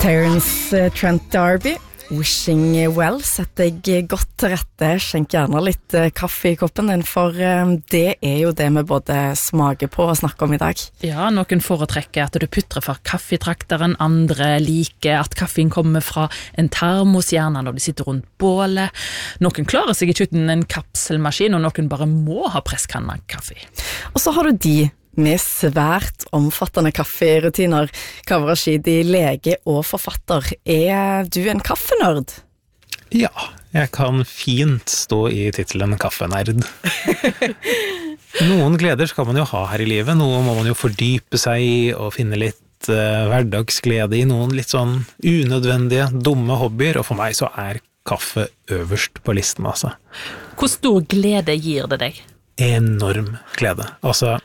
Terence Trent D'Arby, Wishing Well, setter jeg godt til rette, skjenk gjerne litt kaffe I koppen din, for det jo det vi både smaker på og snakker om I dag. Ja, noen foretrekker at du putter fra kaffetrakteren, andre liker at kaffen kommer fra en termos, gjerne når de sitter rundt bålet. Noen klarer seg ikke uten en kapselmaskin, og noen bare må ha presskanna kaffe. Og så har du de med svært omfattende kafferutiner. Kaveh Rashidi, lege og forfatter. Du en kaffenørd? Ja, jeg kan fint stå I titelen kaffenerd. Noen gleder skal man jo ha her I livet, noe må man jo fordype seg I og finne litt hverdagsglede I, noen litt sånn unødvendige, dumme hobbyer, og for meg så kaffe øverst på listen, altså. Hvor stor glede gir det deg? Enorm glede. Altså,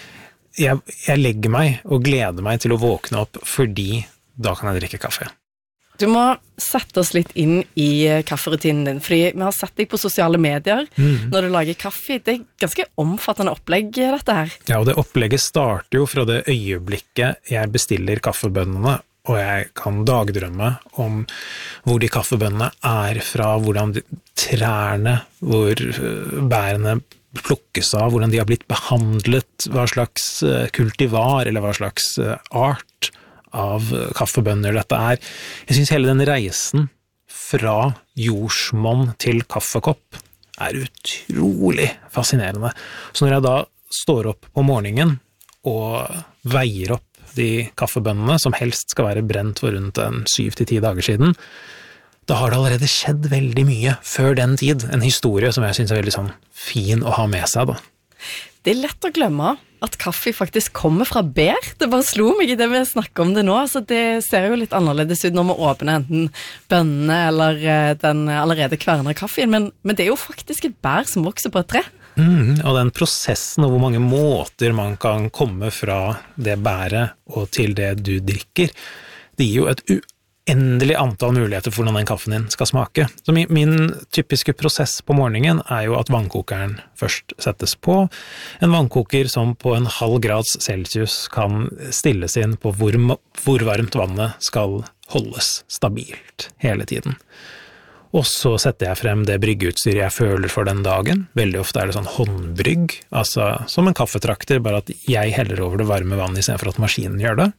jeg legger meg og gleder meg til å våkne opp fordi da kan jeg drikke kaffe. Du må sette oss litt inn I kafferutinen din, fordi vi har sett deg på sosiale medier når du lager kaffe. Det ganske omfattende opplegg, dette her. Ja, og det opplegget starter jo fra det øyeblikket jeg bestiller kaffebønnene, og jeg kan dagdrømme om hvor de kaffebønnene fra, hvordan trærne, hvor bærene plukkes av, hvordan de har blitt behandlet, hva slags kultivar eller hva slags art av kaffebønner dette Jeg synes hele den reisen fra jordsmonn til kaffekopp utrolig fascinerende. Så når jeg da står opp på morgenen og veier opp de kaffebønnene, som helst skal være brent for rundt 7-10 dager siden, da har det allerede skjedd veldig mye før den tid. En historie som jeg synes veldig sånn fin å ha med seg, da. Det lett å glemme at kaffe faktisk kommer fra bær. Det bare slo meg I det vi snakker om det nå. Altså, det ser jo litt annerledes ut når vi åpner enten bønnene eller den allerede kværne kaffen, men det jo faktisk et bær som vokser på et tre. Og den prosessen og hvor mange måter man kan komme fra det bæret og til det du drikker, det gir jo et uendelig antall muligheter for hvordan den kaffen din skal smake. Så min typiske prosess på morgenen jo at vannkokeren først settes på. En vannkoker som på 0,5 grads Celsius kan stilles inn på hvor varmt vannet skal holdes stabilt hele tiden. Og så setter jeg frem det bryggeutstyret jeg føler for den dagen. Veldig ofte det sånn håndbrygg, altså som en kaffetrakter, bare at jeg heller over det varme vann I stedet for at maskinen gjør det.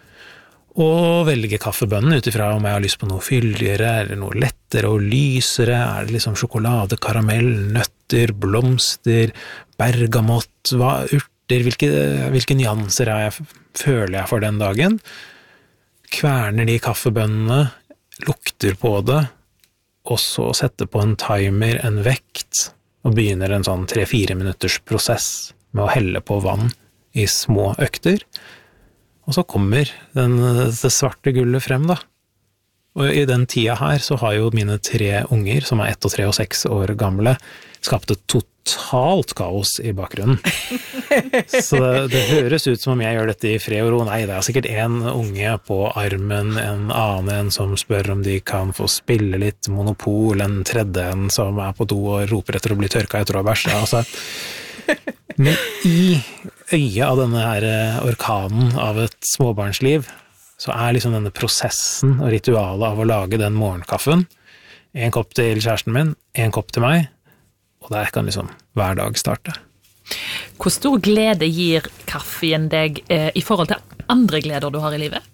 Og velge kaffebønnen utifra om jeg har lyst på noe fyldigere, eller noe lettere og lysere. Det liksom sjokolade, karamell, nøtter, blomster, bergamott, urter, hvilke nyanser føler jeg for den dagen? Kverner de kaffebønnene, lukter på det, og så setter på en timer, en vekt, og begynner en sånn 3-4 minutters prosess med å helle på vann I små økter. Og så kommer det svarte gullet frem da. Og I den tida her så har jo mine 3 unger, som 1, 3 og 6 år gamle, skapt et totalt kaos I bakgrunnen. Så det høres ut som om jeg gjør dette I fred og ro. Nei, det sikkert en unge på armen, en annen som spør om de kan få spille litt Monopol, en tredje en som på do og roper etter å bli tørka etter å ha bæsja. Altså. Men I øyet av denne her orkanen av et småbarnsliv, så liksom denne prosessen og ritualet av å lage den morgenkaffen, en kopp til kjæresten min, en kopp til meg, og der kan liksom hver dag starte. Hvor stor glede gir kaffen deg I forhold til andre gleder du har I livet?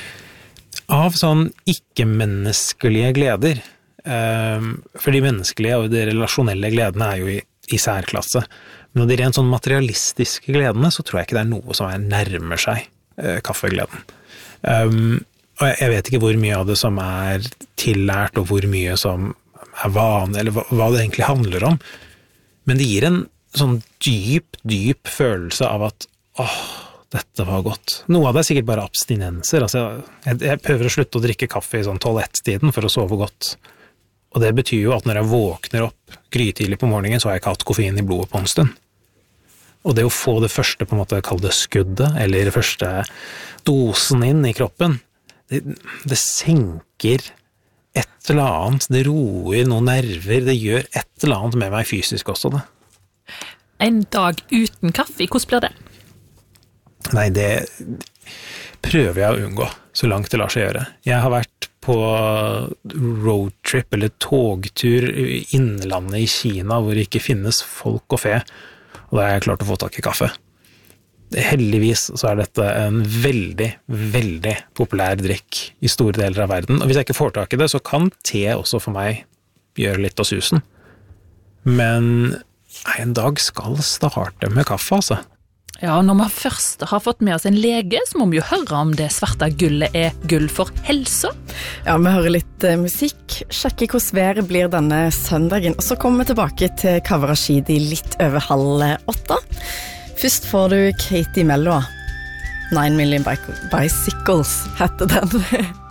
Av sånn ikke-menneskelige gleder, for de menneskelige og de relasjonelle gledene jo I særklasse, men når de rent sånn materialistiske gledene, så tror jeg ikke det noe som nærmer seg kaffegleden. Og jeg vet ikke hvor mye av det som tillært, og hvor mye som vanlig, eller hva det egentlig handler om. Men det gir en sånn dyp følelse av at, dette var godt. Noe av det sikkert bare abstinenser. Altså, jeg prøver å slutte å drikke kaffe I sånn 12-1-tiden for å sove godt. Og det betyr jo at når jeg våkner opp grytidlig på morgenen, så har jeg ikke hatt koffein I blodet på en stund. Og det å få det første, på en måte, kall det skuddet, eller det første dosen inn I kroppen, det senker et eller annet, det roer noen nerver, det gjør et eller annet med meg fysisk også, det. En dag uten kaffe, hvordan blir det? Nei, det prøver jeg å unngå. så langt det lar seg gjøre. Jeg har vært på roadtrip eller togtur i innlandet i Kina hvor det ikke finnes folk og fe, og da har jeg klart å få tak i kaffe. Heldigvis så er dette en veldig, veldig populær drikk i store deler av verden, og hvis jeg ikke får tak i det, så kan te også for meg gjøre litt av susen. Men en dag skal starte med kaffe, altså. Ja, når vi først har fått med oss en lege, så må vi jo høre om det svarte gullet er gull for helsa. Ja, vi hører litt musikk, sjekker hvordan været blir denne søndagen, og så kommer vi tilbake til Kaveh Rashidi litt over 7:30. Først får du Katie Melua. 9 Million Bicycles heter den.